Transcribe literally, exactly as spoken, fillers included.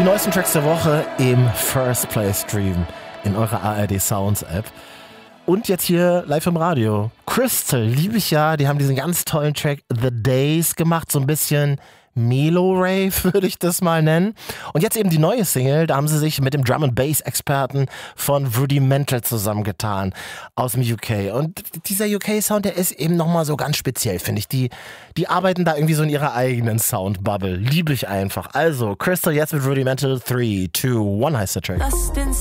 neuesten Tracks der Woche im First Play Stream in eurer A R D Sounds App. Und jetzt hier live im Radio. Crystal, liebe ich ja, die haben diesen ganz tollen Track The Days gemacht, so ein bisschen Melo-Rave, würde ich das mal nennen. Und jetzt eben die neue Single, da haben sie sich mit dem Drum-and-Bass-Experten von Rudimental zusammengetan aus dem U K. Und dieser U K-Sound, der ist eben nochmal so ganz speziell, finde ich. Die, die arbeiten da irgendwie so in ihrer eigenen Sound-Bubble. Liebe ich einfach. Also, Crystal jetzt mit Rudimental. three, two, one heißt der Track.